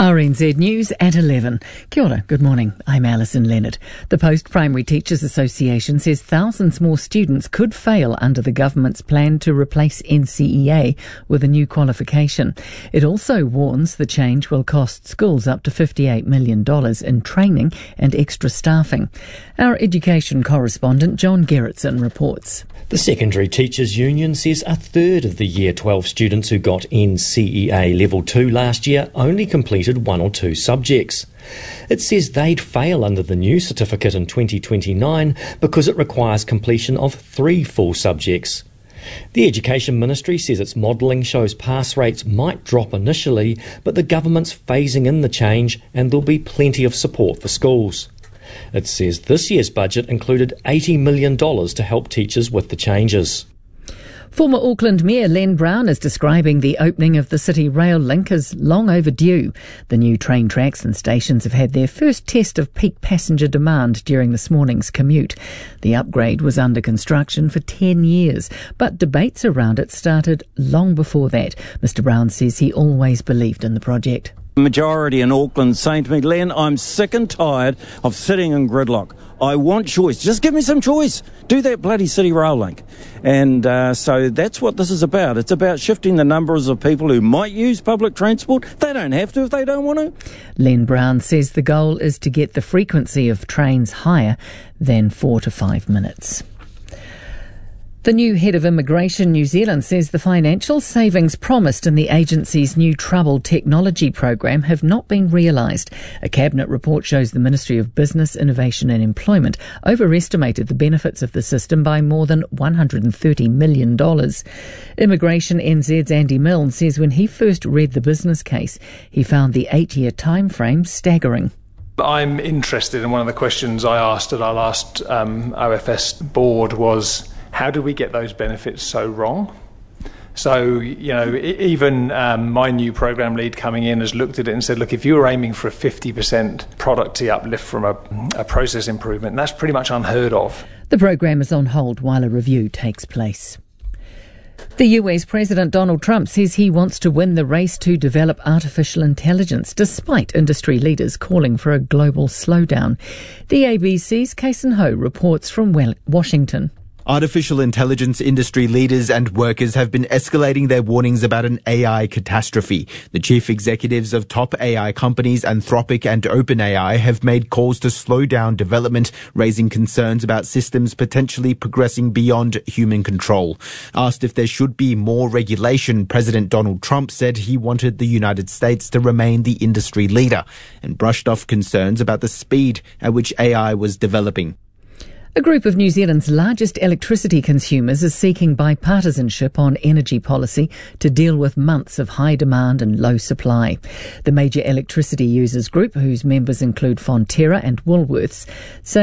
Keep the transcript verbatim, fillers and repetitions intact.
R N Z News at eleven. Kia ora, good morning. I'm Alison Leonard. The Post-Primary Teachers Association says thousands more students could fail under the government's plan to replace N C E A with a new qualification. It also warns the change will cost schools up to fifty-eight million dollars in training and extra staffing. Our education correspondent John Gerritsen reports. The Secondary Teachers Union says a third of the Year twelve students who got N C E A Level two last year only completed one or two subjects. It says they'd fail under the new certificate in twenty twenty-nine because it requires completion of three full subjects. The Education Ministry says its modelling shows pass rates might drop initially, but the government's phasing in the change and there'll be plenty of support for schools. It says this year's budget included eighty million dollars to help teachers with the changes. Former Auckland Mayor Len Brown is describing the opening of the City Rail link as long overdue. The new train tracks and stations have had their first test of peak passenger demand during this morning's commute. The upgrade was under construction for ten years, but debates around it started long before that. Mister Brown says he always believed in the project. Majority in Auckland saying to me, Len, I'm sick and tired of sitting in gridlock. I want choice. Just give me some choice. Do that bloody City Rail link. And uh, so that's what this is about. It's about shifting the numbers of people who might use public transport. They don't have to if they don't want to. Len Brown says the goal is to get the frequency of trains higher than four to five minutes. The new head of Immigration New Zealand says the financial savings promised in the agency's new troubled technology program have not been realised. A cabinet report shows the Ministry of Business, Innovation and Employment overestimated the benefits of the system by more than one hundred thirty million dollars. Immigration N Z's Andy Milne says when he first read the business case, he found the eight-year time frame staggering. I'm interested in one of the questions I asked at our last um, O F S board was, how do we get those benefits so wrong? So, you know, even um, my new program lead coming in has looked at it and said, look, if you were aiming for a fifty percent productivity uplift from a, a process improvement, that's pretty much unheard of. The program is on hold while a review takes place. The U S President Donald Trump says he wants to win the race to develop artificial intelligence, despite industry leaders calling for a global slowdown. The A B C's Kason Ho reports from Washington. Artificial intelligence industry leaders and workers have been escalating their warnings about an A I catastrophe. The chief executives of top A I companies, Anthropic and OpenAI, have made calls to slow down development, raising concerns about systems potentially progressing beyond human control. Asked if there should be more regulation, President Donald Trump said he wanted the United States to remain the industry leader and brushed off concerns about the speed at which A I was developing. A group of New Zealand's largest electricity consumers is seeking bipartisanship on energy policy to deal with months of high demand and low supply. The major electricity users group, whose members include Fonterra and Woolworths, say